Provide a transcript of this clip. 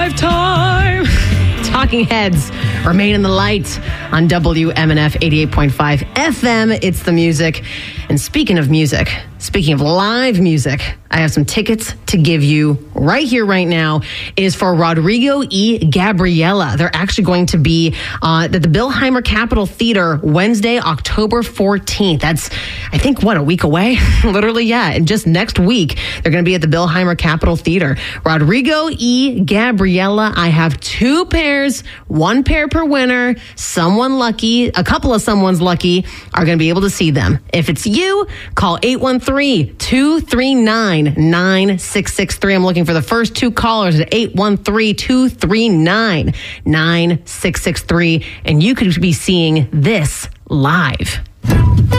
Time. Talking Heads, Remain in the Light on WMNF 88.5 FM. It's the music. And speaking of music, speaking of live music, I have some tickets to give you right here, right now. It is for Rodrigo y Gabriela. They're actually going to be at the Billheimer Capitol Theater Wednesday, October 14th. That's, I think, a week away? Literally, yeah. And just next week, they're going to be at the Billheimer Capitol Theater. Rodrigo y Gabriela. I have two pairs, one pair per winner. Someone lucky, a couple of someone's lucky are going to be able to see them. If it's you, call 813-239-9663. I'm looking for the first two callers at 813-239-9663. And you could be seeing this live.